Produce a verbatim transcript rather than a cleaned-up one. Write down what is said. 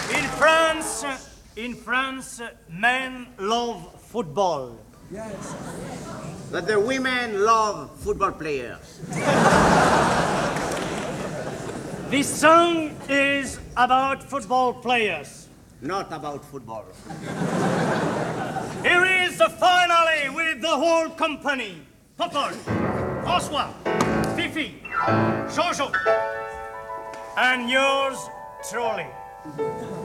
In France, in France, men love football. Yes. But the women love football players. This song is about football players. Not about football. Here is the finale with the whole company. Popol, François, Fifi, Jojo, and yours truly.